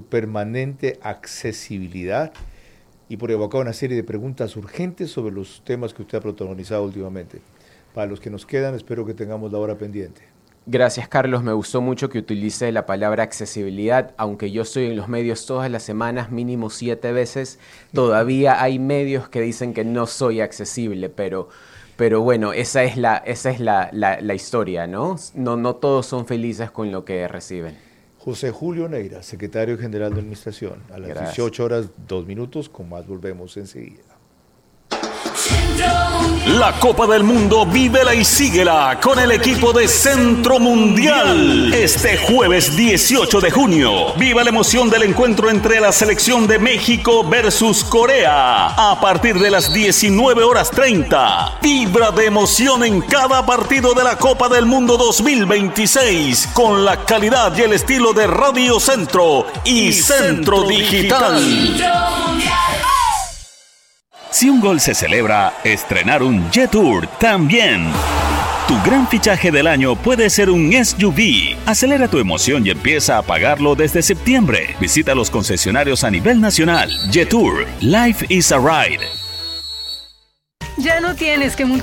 su permanente accesibilidad y por evocar una serie de preguntas urgentes sobre los temas que usted ha protagonizado últimamente. Para los que nos quedan, espero que tengamos la hora pendiente. Gracias, Carlos. Me gustó mucho que utilice la palabra accesibilidad. Aunque yo estoy en los medios todas las semanas, mínimo 7 veces, todavía hay medios que dicen que no soy accesible, pero bueno, esa es la historia, ¿no? No todos son felices con lo que reciben. José Julio Neira, secretario general de Administración. A las 18 horas, 2 minutos, con más volvemos enseguida. La Copa del Mundo vívela y síguela con el equipo de Centro Mundial. Este jueves 18 de junio, viva la emoción del encuentro entre la selección de México versus Corea. A partir de las 19:30, vibra de emoción en cada partido de la Copa del Mundo 2026 con la calidad y el estilo de Radio Centro y Centro Digital. Si un gol se celebra, estrenar un Jetour también. Tu gran fichaje del año puede ser un SUV. Acelera tu emoción y empieza a pagarlo desde septiembre. Visita los concesionarios a nivel nacional. Jetour, Life is a Ride. Ya no tienes que multiplicar